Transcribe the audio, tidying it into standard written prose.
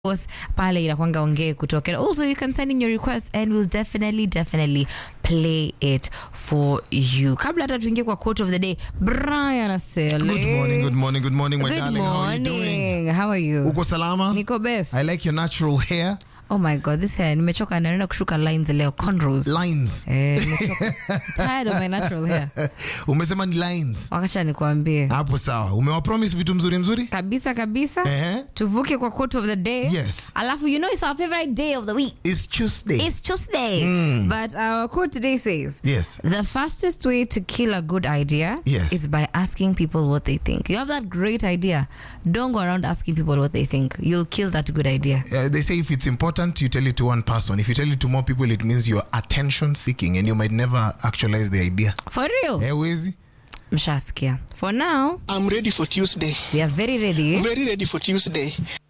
course pale inakwanga ongee kutoka. Also you can send in your request and we'll definitely play it for you. Kabla hata tuingie kwa quote of the day, Brian Asele. Good morning my Good darling. morning. How are you doing? How are you? Uko salama? Niko best. I like your natural hair. Oh my god, this hair nimechoka, naenda kushuka lines leo, cornrows. Lines. Nimechoka. Tired of my natural hair. Umesema ni lines. Wakasha nikwambie. Hapo sawa. Umewapromise vitu mzuri? Kabisa. Eh? Tuvuke kwa quote of the day. Yes. Alafu, you know it's our favorite day of the week. It's Tuesday. It's Tuesday. But our quote today says, Yes. the fastest way to kill a good idea Yes. is by asking people what they think. You have that great idea. Don't go around asking people what they think. You'll kill that good idea. They say if it's important, you tell it to one person. If you tell it to more people, it means you're attention seeking and you might never actualize the idea. For real? Wezi? Mshaskia. For now, I'm ready for Tuesday. we are very ready. Very ready for Tuesday.